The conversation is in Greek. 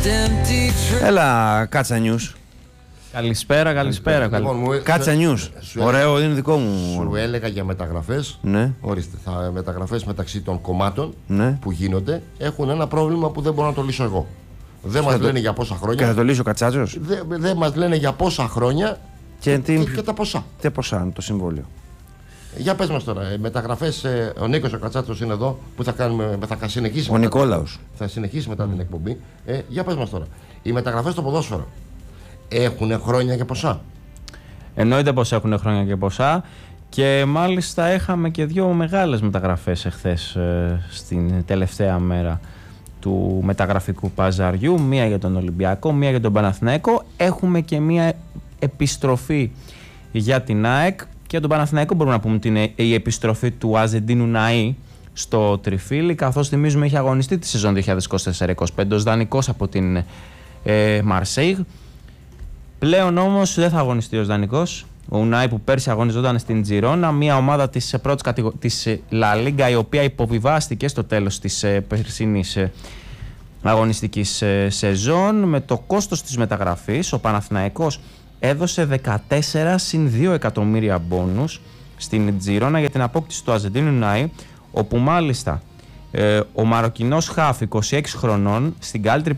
Έλα, Κάτσα News. Καλησπέρα. Κάτσα News. Ωραίο, είναι δικό μου. Σου έλεγα για μεταγραφές. Ναι. Ορίστε, μεταγραφές μεταξύ των κομμάτων που γίνονται έχουν ένα πρόβλημα που δεν μπορώ να το λύσω εγώ. Δεν μας λένε για πόσα χρόνια. Και θα το λύσει ο Κατσάτσος. Δεν μας λένε για πόσα χρόνια και τα ποσά. Τι ποσά είναι το συμβόλαιο. Για πες μας τώρα, μεταγραφές, ο Νίκος ο Κατσάτσος είναι εδώ που θα συνεχίσει. Ο Νικόλαος. Θα συνεχίσει μετά την εκπομπή. Για πες μας τώρα, οι μεταγραφές στο ποδόσφαιρο έχουν χρόνια και ποσά. Εννοείται πως έχουν χρόνια και ποσά και μάλιστα είχαμε και δύο μεγάλες μεταγραφές εχθές στην τελευταία μέρα του μεταγραφικού παζαριού. Μία για τον Ολυμπιακό, μία για τον Παναθηναϊκό. Έχουμε και μία επιστροφή για την ΑΕΚ. Και για τον Παναθηναϊκό μπορούμε να πούμε ότι είναι η επιστροφή του Αζεντίνου Ναΐ στο Τριφύλι, καθώς θυμίζουμε έχει αγωνιστεί τη σεζόν 2024-25 ως δανεικός από την Μαρσέιγ. Πλέον όμως δεν θα αγωνιστεί ως δανεικός. Ο Ουνάι που πέρσι αγωνιζόταν στην Τζιρόνα, μια ομάδα της πρώτης της Λα Λίγκα, η οποία υποβιβάστηκε στο τέλος της περσινής αγωνιστικής σεζόν. Με το κόστος της μεταγραφής, ο Παναθηναϊκός έδωσε 14 συν 2 εκατομμύρια μπόνους στην Τζιρόνα για την απόκτηση του Αζεντίνου Νάι, όπου μάλιστα ο Μαροκινός χαφ 26 χρονών στην καλύτερη